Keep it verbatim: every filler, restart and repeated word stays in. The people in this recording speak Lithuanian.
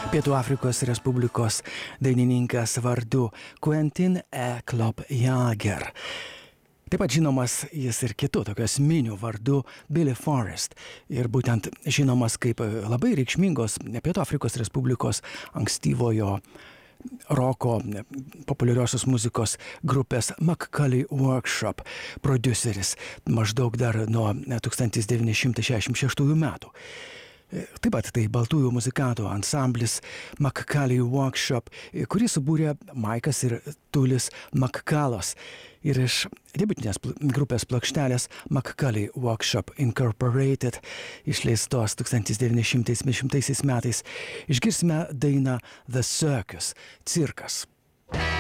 Pietų Afrikos Respublikos dainininkas vardu Quentin E. Klop Jager. Taip pat žinomas jis ir kitų tokių esminių vardų Billy Forrest. Ir būtent žinomas kaip labai reikšmingos Pietų Afrikos Respublikos ankstyvojo roko populiariosios muzikos grupės Macaulay Workshop prodiuseris maždaug dar nuo tūkstantis devyni šimtai šešiasdešimt šeštųjų metų. Taip pat tai baltųjų muzikantų ansamblis Macaulay Workshop, kurį subūrė Maikas ir Tulis Makkalos. Ir iš debiutinės grupės plokštelės Macaulay Workshop Incorporated išleistos tūkstantis devyni šimtai septyniasdešimtaisiais metais išgirsime dainą The Circus – cirkas.